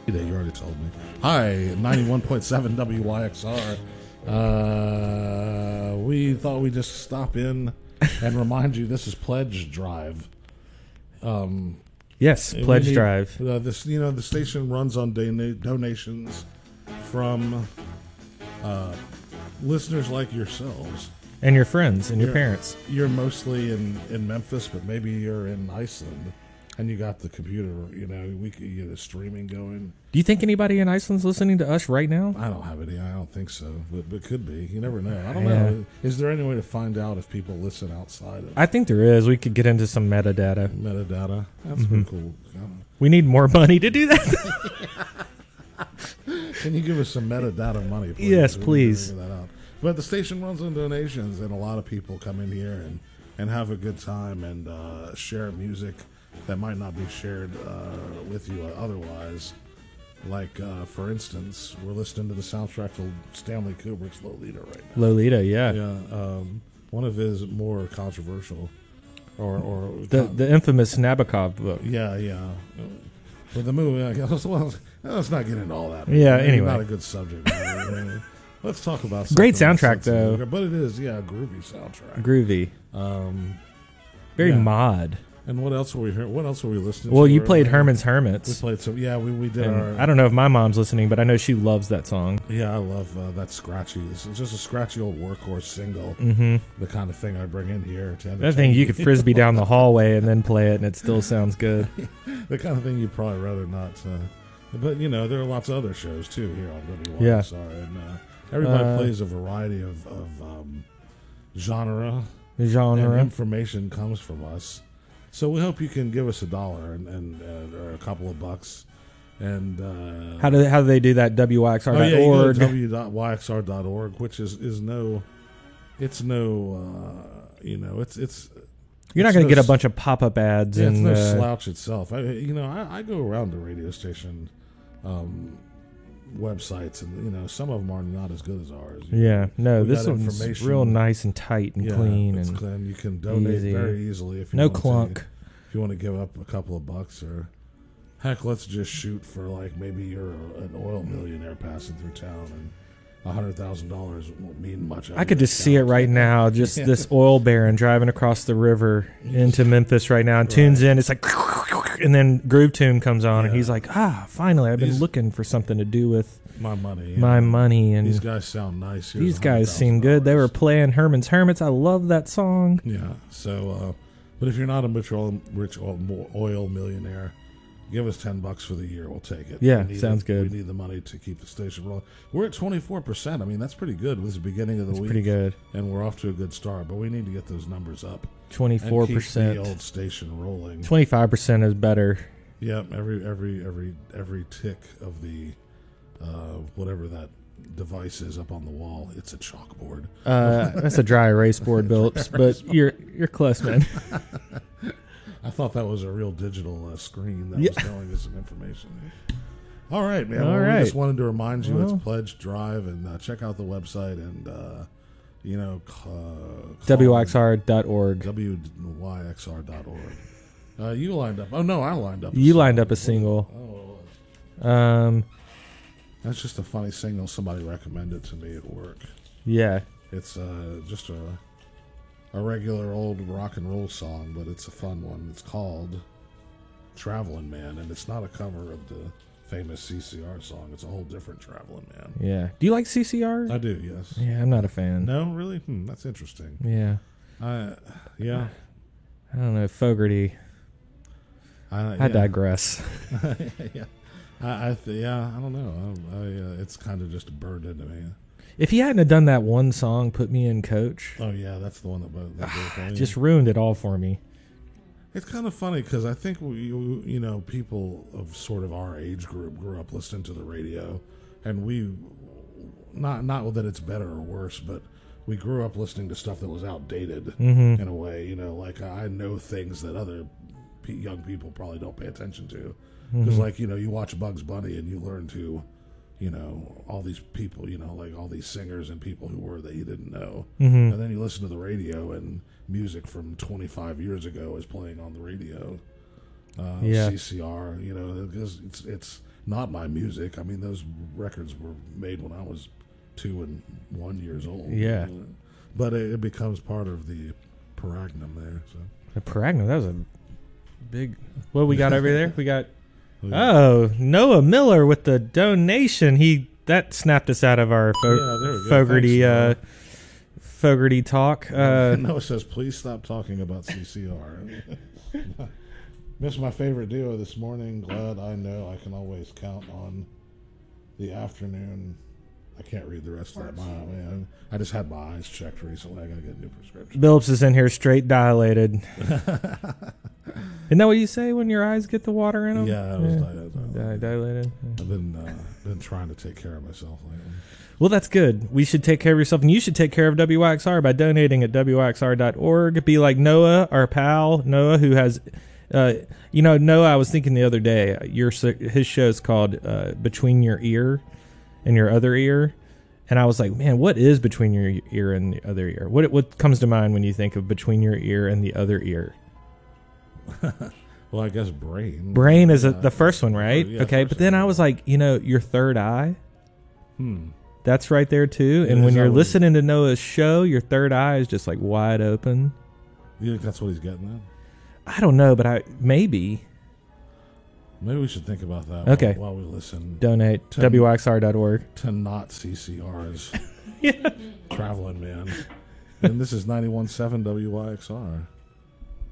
You already told me. Hi, 91.7 WYXR. We thought we'd just stop in and remind you this is Pledge Drive. Yes, Pledge Drive. The station runs on donations from listeners like yourselves. And your friends and your parents. You're mostly in Memphis, but maybe you're in Iceland. And you got the computer, we could get a streaming going. Do you think anybody in Iceland's listening to us right now? I don't have any. I don't think so, but it could be. You never know. I don't know. Is there any way to find out if people listen outside of? I think there is. We could get into some metadata. That's pretty cool. We need more money to do that. Can you give us some metadata money? Please? Yes, please. That out. But the station runs on donations, and a lot of people come in here and have a good time and share music that might not be shared with you otherwise. Like, for instance, we're listening to the soundtrack to Stanley Kubrick's Lolita right now. Lolita, yeah. Yeah, one of his more controversial, or the infamous Nabokov book. Yeah. But the movie, let's not get into all that. Yeah, Maybe anyway. Not a good subject. Let's talk about something great soundtrack, though. But it is, a groovy soundtrack. Groovy. Very mod. And what else were we hearing? What else were we listening to? Well, you played Herman's Hermits. We played some. Yeah, we did and I don't know if my mom's listening, but I know she loves that song. Yeah, I love that scratchy. It's just a scratchy old workhorse single. Mm-hmm. The kind of thing I bring in here. That thing you could frisbee down the hallway and then play it, and it still sounds good. The kind of thing you'd probably rather not. But, there are lots of other shows, too, here on WYXR. Yeah. And everybody plays a variety of genre. And information comes from us. So we hope you can give us $1 and or a couple of bucks. And how do they do that? WYXR.org. w.yxr.org, which is it's you're not going to get a bunch of pop-up ads. Yeah, and it's no slouch itself. I go around the radio station websites, and some of them are not as good as ours. This one's real nice and tight and clean, and you can donate very easily if you no want clunk. If you want to give up a couple of bucks, or heck, let's just shoot for maybe you're an oil millionaire passing through town, and $100,000 won't mean much. I could just see it right now. Just this oil baron driving across the river into Memphis right now, and tunes in. It's like, and then Groove Tune comes on, and he's like, finally, I've been looking for something to do with my money. My money. And these guys sound nice. These guys seem good. They were playing Herman's Hermits. I love that song. Yeah. So, but if you're not a rich oil millionaire, give us $10 for the year. We'll take it. Yeah, sounds good. We need the money to keep the station rolling. We're at 24%. I mean, that's pretty good. This is the beginning of the week. Pretty good. And we're off to a good start, but we need to get those numbers up. 24%. And keep the old station rolling. 25% is better. Yep. Every tick of the whatever that device is up on the wall, it's a chalkboard. That's a dry erase board, Billups, but you're close, man. I thought that was a real digital screen that was telling us some information. All right, man. We just wanted to remind you it's Pledge Drive, and check out the website and WYXR.org. WYXR.org. You lined up. Oh no, I lined up. You lined up a single. That's just a funny single somebody recommended to me at work. Yeah. It's just a regular old rock and roll song, but it's a fun one. It's called Traveling Man, and it's not a cover of the famous CCR song. It's a whole different Traveling Man. Yeah. Do you like CCR? I do, yes. Yeah, I'm not a fan. No, really? That's interesting. Yeah. Yeah. I don't know, Fogerty. I digress. Yeah. I don't know. It's kind of just burned into me. If he hadn't have done that one song, Put Me in Coach. Oh, yeah, that's the one that just ruined it all for me. It's kind of funny because I think, people of sort of our age group grew up listening to the radio. And we, not that it's better or worse, but we grew up listening to stuff that was outdated in a way. Like I know things that other young people probably don't pay attention to. Because, you watch Bugs Bunny and you learn to... all these people, like all these singers and people who were that you didn't know. And then you listen to the radio and music from 25 years ago is playing on the radio. Yeah. CCR. You know, because it's not my music. I mean, those records were made when I was 2 and 1 years old. Yeah. But it becomes part of the paragnum there. So The paragnum, that was a big... What we got over there? We got... Oh, Noah Miller with the donation. That snapped us out of our Fogarty talk. Noah says, please stop talking about CCR. Missed my favorite duo this morning. Glad I know I can always count on the afternoon. I can't read the rest of that mile, man. I just had my eyes checked recently. I got to get a new prescription. Billups is in here straight dilated. Isn't that what you say when your eyes get the water in them? Yeah, I was dilated. I've been trying to take care of myself lately. Well, that's good. We should take care of yourself, and you should take care of WYXR by donating at WYXR.org. Be like Noah, our pal, Noah, who has... Noah, I was thinking the other day, his show is called Between Your Ear and Your Other Ear. And I was like, man, what is between your ear and the other ear? What comes to mind when you think of between your ear and the other ear? Well, I guess brain. Brain is the first one, right? Yeah, okay, but then I was like, your third eye. That's right there too. And when you're listening to Noah's show, your third eye is just like wide open. You think that's what he's getting at? I don't know, but maybe. Maybe we should think about that okay. while we listen. Donate to WYXR.org. To not CCR's Traveling Man. And this is 91.7 WYXR.